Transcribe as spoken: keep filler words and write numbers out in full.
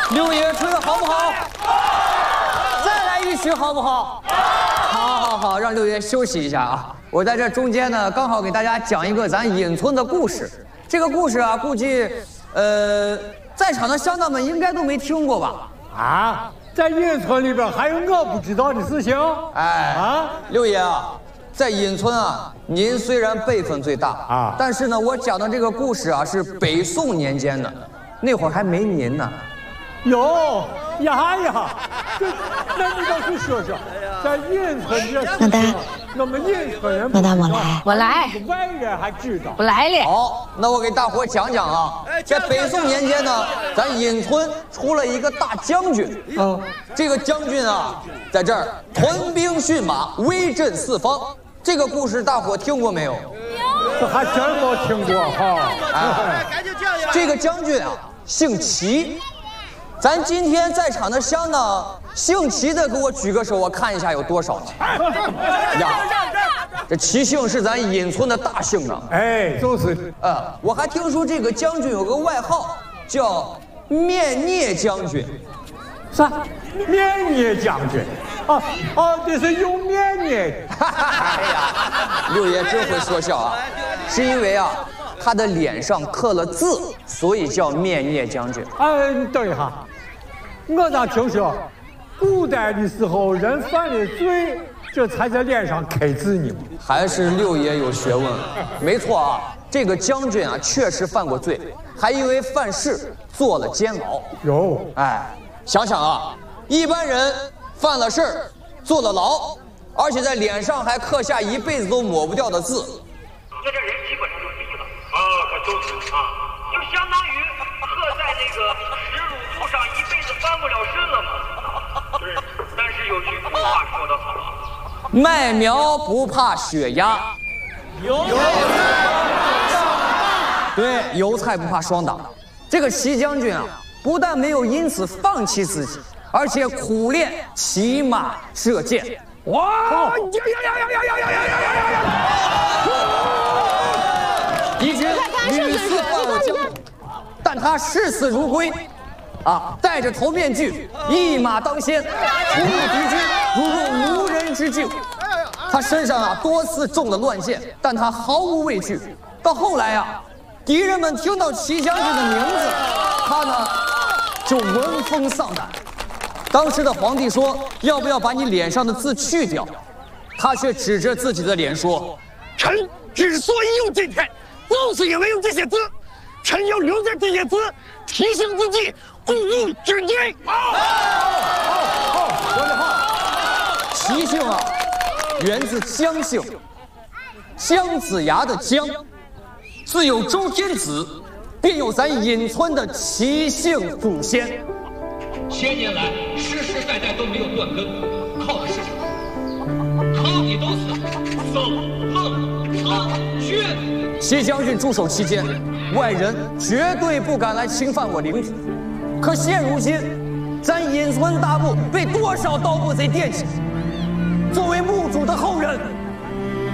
六爷吹的好不好？再来一曲好不好？好，好，好，让六爷休息一下啊！我在这中间呢，刚好给大家讲一个咱引村的故事。这个故事啊，估计，呃，在场的乡亲们应该都没听过吧？ 啊，在引村里边还有我不知道的事情？ 哎，啊，六爷啊，在引村啊，您虽然辈分最大啊，但是呢，我讲的这个故事啊，是北宋年间的，那会儿还没您呢。 哟呀呀，这那你倒是说说，在引村这马达， 我们引村人马达我来， 我来， 外人还知道， 我来了。 好，那我给大伙讲讲啊，在北宋年间呢，咱引村出了一个大将军，嗯，这个将军啊，在这儿屯兵驯马，威震四方。这个故事大伙听过没有？ 这还真没听过哈。 哎，这个将军啊，姓齐。咱今天在场的乡呢，姓齐的给我举个手，我看一下有多少呀？这齐姓是咱引村的大姓啊。 哎，就是。 呃，我还听说这个将军有个外号叫面孽将军。 啥？面孽将军？啊啊，这是用面孽。 哎呀，六爷真会说笑啊！是因为啊，他的脸上刻了字，所以叫面孽将军。 哎，你等一下，我咋听说，古代的时候人犯了罪，这才在脸上刻字呢？ 还是六爷有学问。没错啊，这个将军啊确实犯过罪，还因为犯事坐了监牢。 有， 哎，想想啊，一般人犯了事坐了牢，而且在脸上还刻下一辈子都抹不掉的字。 那这人基本上就低了啊，可就是啊，就相当于刻在那个石乳柱上一辈子翻不了身了嘛。对，但是有句古话说得好， 麦苗不怕血压，油对，油菜不怕霜打。这个齐将军啊，不但没有因此放弃自己，而且苦练骑马射箭。哇！呀呀呀呀呀呀呀呀呀呀！敌军屡次犯我将，但他视死如归，啊，戴着头面具，一马当先，冲入敌军，如入无人之境。他身上啊多次中了乱箭，但他毫无畏惧。到后来啊，敌人们听到齐将军的名字，他呢就闻风丧胆。当时的皇帝说要不要把你脸上的字去掉，他却指着自己的脸说：“ 臣之所以有今天，就是因为有这些字，臣要留着这些字，提醒自己，鼓舞军队。”好， 好，好，说得好。齐姓啊，源自姜姓，姜子牙的姜，自有周天子，便有咱引村的齐姓祖先。 千年来，世世代代都没有断根，靠的是什么？靠的都是憎恨苍血。 齐将军驻守期间，外人绝对不敢来侵犯我领土。可现如今，咱引村大墓被多少盗墓贼惦记？作为墓主的后人，